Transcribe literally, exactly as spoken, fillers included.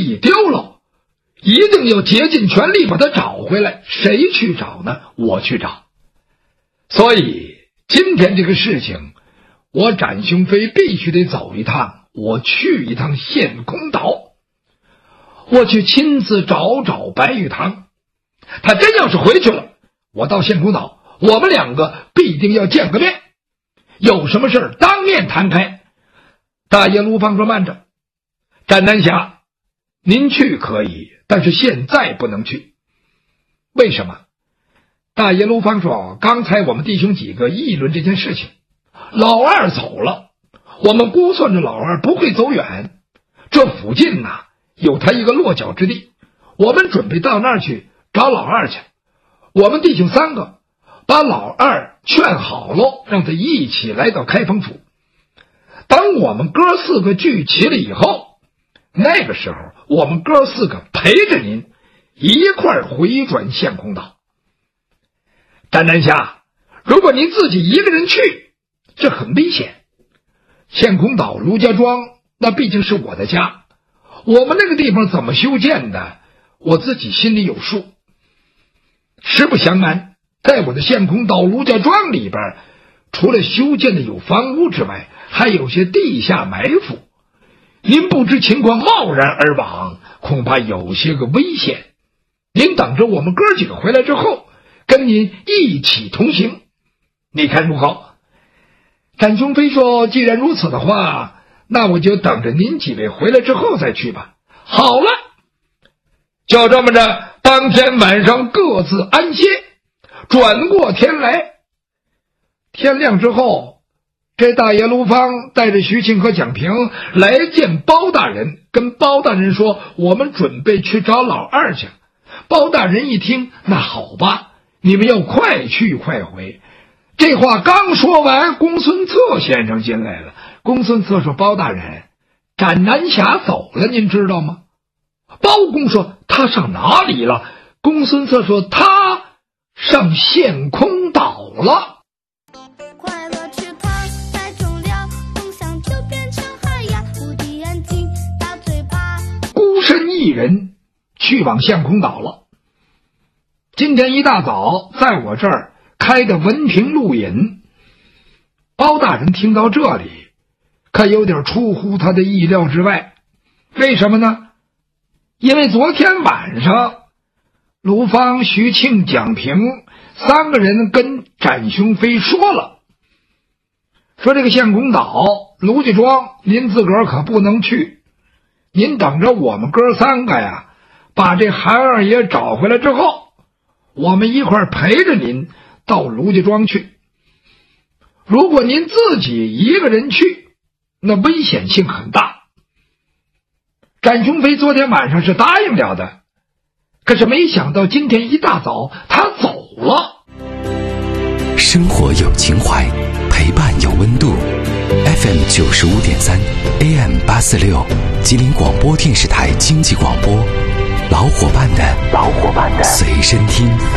已丢了，一定要竭尽全力把它找回来。谁去找呢？我去找。所以今天这个事情，我展雄飞必须得走一趟，我去一趟陷空岛，我去亲自找找白玉堂。他真要是回去了，我到陷空岛，我们两个必定要见个面，有什么事当面谈开。大爷卢芳说：“慢着，战南侠，您去可以，但是现在不能去。为什么？”大爷卢芳说：“刚才我们弟兄几个议论这件事情，老二走了，我们估算着老二不会走远，这附近呐、啊、有他一个落脚之地，我们准备到那儿去找老二去。我们弟兄三个把老二劝好了，让他一起来到开封府。等我们哥四个聚齐了以后，那个时候我们哥四个陪着您一块儿回转陷空岛。战南侠，如果您自己一个人去，这很危险。陷空岛卢家庄那毕竟是我的家，我们那个地方怎么修建的，我自己心里有数。实不相瞒，在我的陷空岛卢家庄里边，除了修建的有房屋之外，还有些地下埋伏。您不知情况贸然而往，恐怕有些个危险。您等着我们哥几个回来之后，跟您一起同行，你看如何？展雄飞说：“既然如此的话，那我就等着您几位回来之后再去吧。”好了，就这么着，当天晚上各自安歇。转过天来，天亮之后，这大爷卢芳带着徐庆和蒋平来见包大人，跟包大人说：“我们准备去找老二去。”包大人一听，那好吧，你们要快去快回。这话刚说完，公孙策先生进来了。公孙策说：“包大人，展南侠走了，您知道吗？”包公说：“他上哪里了？”公孙策说：“他上陷空岛了。” 快乐池塘太重了，梦想就变成海洋，无敌眼睛大嘴巴， 孤身一人去往陷空岛了。今天一大早，在我这儿开的文凭录引。包大人听到这里，可有点出乎他的意料之外。为什么呢？因为昨天晚上，卢芳、徐庆、蒋平三个人跟展雄飞说了，说这个陷空岛卢家庄您自个儿可不能去，您等着我们哥三个呀，把这韩二爷找回来之后，我们一块陪着您到卢家庄去。如果您自己一个人去，那危险性很大。展雄飞昨天晚上是答应了的，可是没想到今天一大早他走了。 生活有情怀，陪伴有温度。F M 九十五点三 A M 八四六，吉林广播电视台经济广播，老伙伴的老伙伴的随身听。